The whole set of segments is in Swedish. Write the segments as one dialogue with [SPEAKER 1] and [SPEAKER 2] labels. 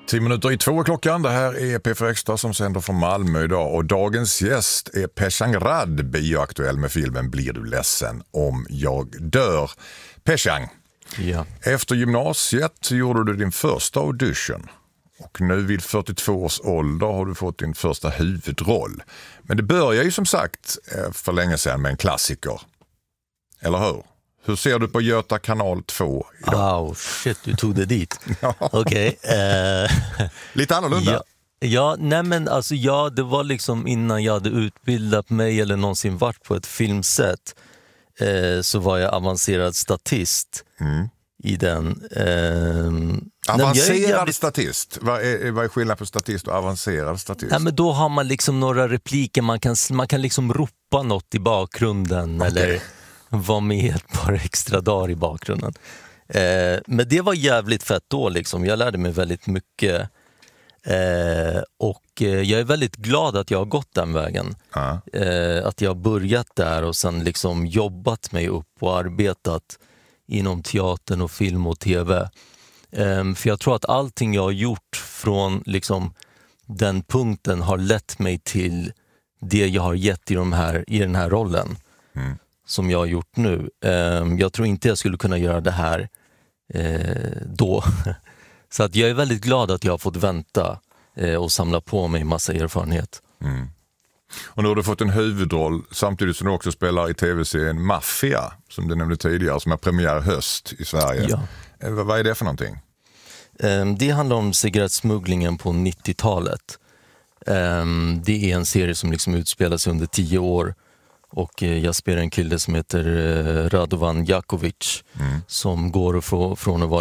[SPEAKER 1] 10:10 klockan. Det här är P4 Extra som sänder från Malmö idag. Och dagens gäst är Pehcang Rad, bioaktuell med filmen Blir du ledsen om jag dör. Pehcang,
[SPEAKER 2] ja.
[SPEAKER 1] Efter gymnasiet gjorde du din första audition. Och nu vid 42 års ålder har du fått din första huvudroll. Men det börjar ju som sagt för länge sedan med en klassiker. Eller hur? Hur ser du på Göta kanal 2 idag?
[SPEAKER 2] Oh shit, du tog det dit.
[SPEAKER 1] Ja.
[SPEAKER 2] Okej.
[SPEAKER 1] Lite annorlunda.
[SPEAKER 2] Ja, nej men alltså det var liksom innan jag hade utbildat mig eller någonsin varit på ett filmset, så var jag avancerad statist i den.
[SPEAKER 1] Avancerad statist? Vad är skillnad på statist och avancerad statist?
[SPEAKER 2] Nej, men då har man liksom några repliker, man kan liksom ropa något i bakgrunden eller vara med ett par extra dagar i bakgrunden. Men det var jävligt fett då liksom. Jag lärde mig väldigt mycket. Och jag är väldigt glad att jag har gått den vägen. Att jag har börjat där och sen liksom jobbat mig upp och arbetat inom teatern och film och tv. För jag tror att allting jag har gjort från liksom den punkten har lett mig till det jag har gett i den här rollen som jag har gjort nu. Jag tror inte jag skulle kunna göra det här då. Så att jag är väldigt glad att jag har fått vänta och samla på mig massa erfarenhet.
[SPEAKER 1] Och nu har du fått en huvudroll samtidigt som du också spelar i tv-serien Mafia, som du nämnde tidigare, som är premiär höst i Sverige.
[SPEAKER 2] Ja.
[SPEAKER 1] Vad är det för någonting?
[SPEAKER 2] Det handlar om cigarettsmugglingen på 90-talet. Det är en serie som liksom utspelar sig under 10 år. Och jag spelar en kille som heter Radovan Jakovic som går från att vara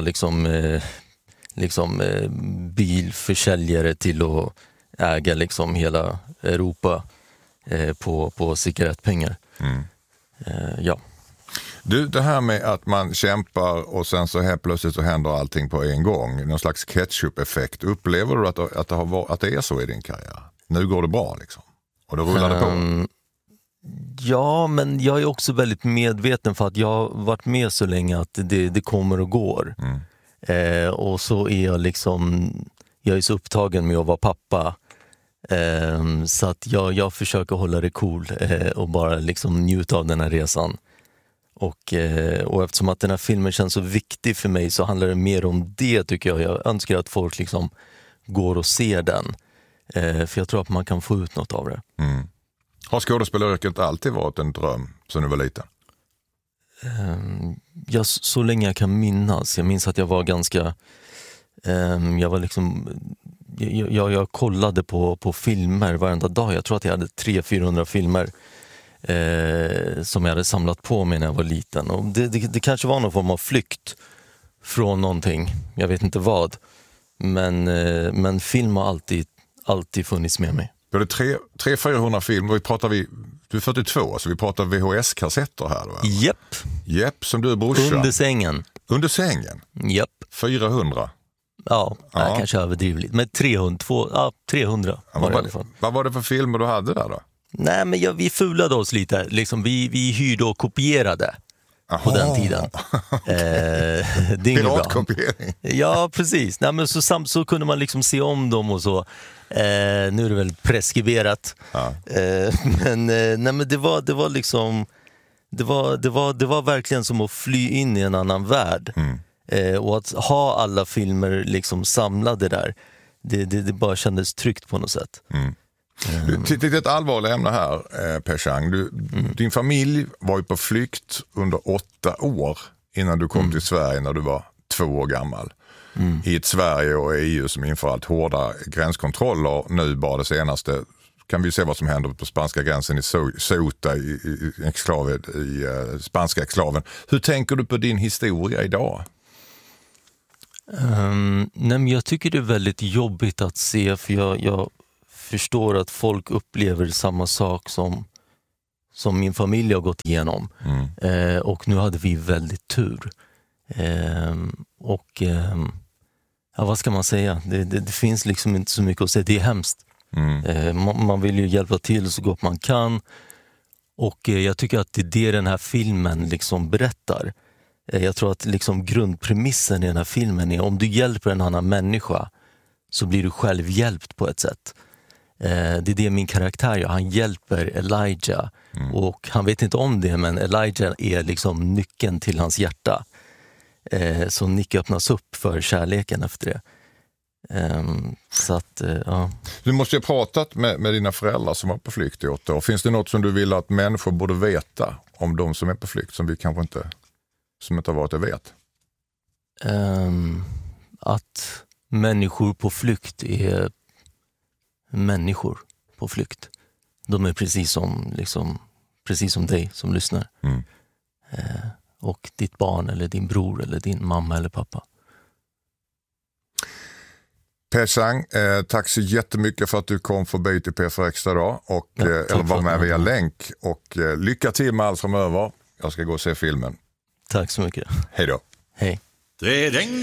[SPEAKER 2] liksom bilförsäljare till att äga liksom hela Europa på cigarettpengar. Ja.
[SPEAKER 1] Du, det här med att man kämpar och sen så helt plötsligt så händer allting på en gång, någon slags ketchup-effekt. Upplever du att det är så i din karriär? Nu går det bra liksom. Och då rullar det på.
[SPEAKER 2] Ja, men jag är också väldigt medveten för att jag har varit med så länge att det kommer och går. Och så är jag är så upptagen med att vara pappa. Så att jag försöker hålla det cool och bara liksom njuta av den här resan. Och eftersom att den här filmen känns så viktig för mig så handlar det mer om det, tycker jag. Jag önskar att folk liksom går och ser den. För jag tror att man kan få ut något av det.
[SPEAKER 1] Har skådespelaryrket alltid varit en dröm sen du var liten?
[SPEAKER 2] Så länge jag kan minnas. Jag minns att jag var ganska... jag var liksom... Jag kollade på filmer varenda dag. Jag tror att jag hade 300-400 filmer som jag hade samlat på mig när jag var liten. Och det kanske var någon form av flykt från någonting. Jag vet inte vad. Men film har alltid funnits med mig.
[SPEAKER 1] Du hade 300-400 filmer. Du är 42, så vi pratar VHS-kassetter här då? Japp, som du är brorsan. Under sängen?
[SPEAKER 2] Japp.
[SPEAKER 1] 400?
[SPEAKER 2] Ja. Jag kanske överdriver lite. Men 300 var det i alla fall. Vad var
[SPEAKER 1] det för filmer du hade där då?
[SPEAKER 2] Nej, men vi fulade oss lite. Liksom, vi hyrde och kopierade på den tiden. Det är
[SPEAKER 1] piratkopiering.
[SPEAKER 2] Ja, precis. Nej, men så kunde man liksom se om dem och så. Nu är det väl preskriberat. Men det var liksom det var verkligen som att fly in i en annan värld. Och att ha alla filmer liksom samlade där, det bara kändes tryggt på något sätt.
[SPEAKER 1] Det är ett allvarligt ämne här, Pehcang. Din familj var ju på flykt under 8 år innan du kom till Sverige när du var 2 år gammal. I ett Sverige och EU som inför allt hårda gränskontroller. Nu bara det senaste kan vi se vad som händer på spanska gränsen i Ceuta i spanska exklaven. Hur tänker du på din historia idag?
[SPEAKER 2] Nej, men jag tycker det är väldigt jobbigt att se, för jag förstår att folk upplever samma sak som min familj har gått igenom. Och nu hade vi väldigt tur. Vad ska man säga? Det finns liksom inte så mycket att säga. Det är hemskt. Man vill ju hjälpa till så gott man kan. Och jag tycker att det är det den här filmen liksom berättar. Jag tror att liksom grundpremissen i den här filmen är om du hjälper en annan människa så blir du själv hjälpt på ett sätt. Det är det min karaktär gör. Han hjälper Elijah och han vet inte om det, men Elijah är liksom nyckeln till hans hjärta. Så Nick öppnas upp för kärleken efter det. Så att, ja.
[SPEAKER 1] Du måste ju ha pratat med dina föräldrar som var på flykt i 8 år. Finns det något som du vill att människor borde veta om de som är på flykt som vi kanske inte, som inte har varit och vet?
[SPEAKER 2] Att människor på flykt är människor på flykt. De är precis som dig som lyssnar. Och ditt barn eller din bror eller din mamma eller pappa.
[SPEAKER 1] Per Chang, tack så jättemycket för att du kom förbi till P4 Extra idag och eller var med via länk, och lycka till med allt framöver. Jag ska gå och se filmen.
[SPEAKER 2] Tack så mycket.
[SPEAKER 1] Hej då.
[SPEAKER 2] Hej.